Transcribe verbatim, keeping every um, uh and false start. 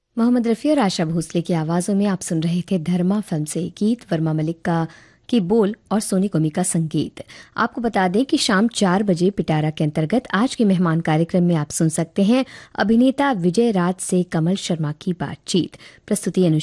मोहम्मद रफ़ी और आशा भोसले की आवाज़ों में आप सुन रहे थे धर्मा फिल्म से गीत, वर्मा मलिक का की बोल और सोनी कोमी का संगीत। आपको बता दें कि शाम चार बजे पिटारा के अंतर्गत आज के मेहमान कार्यक्रम में आप सुन सकते हैं अभिनेता विजय राज से कमल शर्मा की बातचीत। प्रस्तुति